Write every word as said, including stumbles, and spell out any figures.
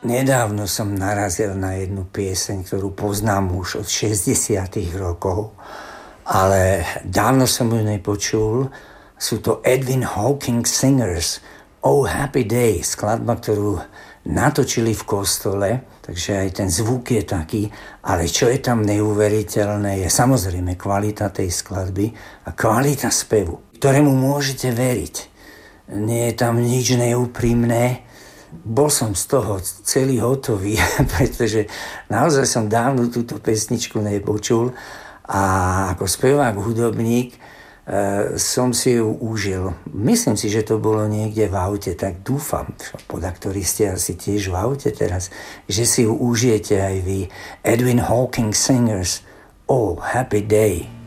Nedávno som narazil na jednu pieseň, ktorú poznám už od šesťdesiatych rokov, ale dávno som ju nepočul. Sú to Edwin Hawking Singers, Oh Happy Day, skladba, ktorú natočili v kostole, takže aj ten zvuk je taký, ale čo je tam neuveriteľné, je samozrejme kvalita tej skladby a kvalita spevu, ktorému môžete veriť. Nie je tam nič neúprimné. Bol som z toho celý hotový, pretože naozaj som dávno túto pesničku nepočul a ako spevák, hudobník e, som si ju užil. Myslím si, že to bolo niekde v aute, tak dúfam, podľa ktorí ste asi tiež v aute teraz, že si ju užijete aj vy. Edwin Hawking Singers, Oh Happy Day.